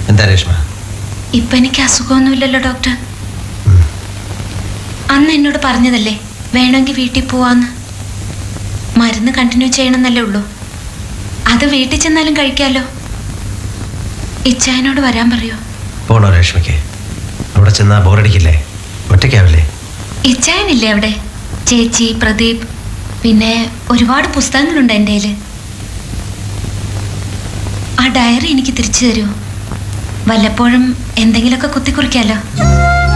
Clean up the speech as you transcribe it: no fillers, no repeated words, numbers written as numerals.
എന്താ രേഷ്മ? ഇപ്പൊ എനിക്ക് അസുഖമൊന്നുമില്ലല്ലോ ഡോക്ടർ. അന്ന് എന്നോട് പറഞ്ഞതല്ലേ വേണമെങ്കിൽ വീട്ടിൽ പോവാന്ന്. മരുന്ന് കണ്ടിന്യൂ ചെയ്യണമെന്നല്ലേ ഉള്ളൂ. അത് വീട്ടിൽ ചെന്നാലും കഴിക്കാലോ. ഇച്ചായനോട് വരാൻ പറയോ? പോണോ രേഷ്മയ്ക്ക്? അവിടെ ചെന്നാ ബോറടിക്കില്ലേ? ഒറ്റയ്ക്കാവില്ലേ? ഇച്ചായനില്ലേ അവിടെ? ചേച്ചി, പ്രദീപ്, പിന്നെ ഒരുപാട് പുസ്തകങ്ങളുണ്ട് എൻ്റെ കയ്യിൽ. ആ ഡയറി എനിക്ക് തിരിച്ചു തരുമോ? വല്ലപ്പോഴും എന്തെങ്കിലുമൊക്കെ കുത്തിക്കുറിക്കാലോ.